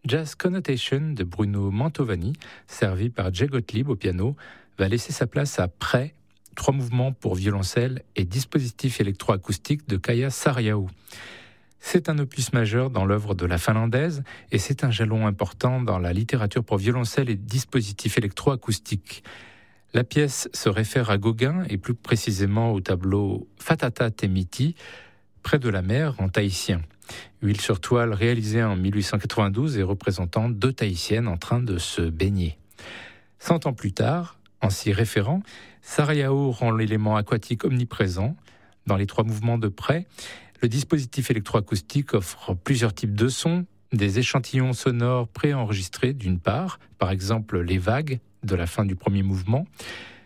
Jazz Connotation de Bruno Mantovani, servi par Jay Gottlieb au piano, va laisser sa place à Prêt, 3 mouvements pour violoncelle et dispositif électroacoustique de Kaija Saariaho. C'est un opus majeur dans l'œuvre de la finlandaise et c'est un jalon important dans la littérature pour violoncelle et dispositif électroacoustique. La pièce se réfère à Gauguin et plus précisément au tableau Fatata Temiti, près de la mer en tahitien. Huile sur toile réalisée en 1892 et représentant 2 tahitiennes en train de se baigner. 100 ans plus tard, en s'y référant, Saariaho rend l'élément aquatique omniprésent. Dans les 3 mouvements de Prêt, le dispositif électroacoustique offre plusieurs types de sons, des échantillons sonores préenregistrés d'une part, par exemple les vagues de la fin du premier mouvement,